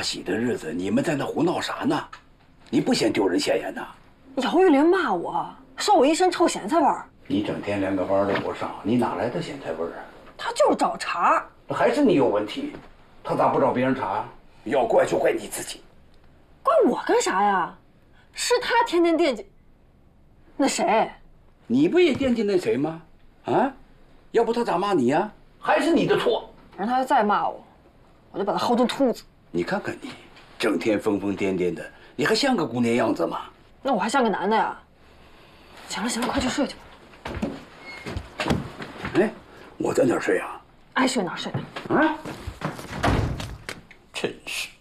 喜的日子，你们在那胡闹啥呢？你不嫌丢人现眼呐？ 姚玉林骂我，说我一身臭咸菜味儿。 你整天连个班都不上，你哪来的咸菜味儿啊？ 他就是找茬， 还是你有问题？他咋不找别人茬？要怪就怪你自己。 怪我干啥呀？是他天天惦记那谁。 你不也惦记那谁吗？啊，要不他咋骂你呀？还是你的错。 让他再骂我，我就把他薅成秃子。 你看看你，整天疯疯癫癫的，你还像个姑娘样子吗？ 那我还像个男的呀？行了行了，快去睡去吧。 哎，我在哪儿睡啊？ 爱睡哪儿睡哪儿。 啊，真是。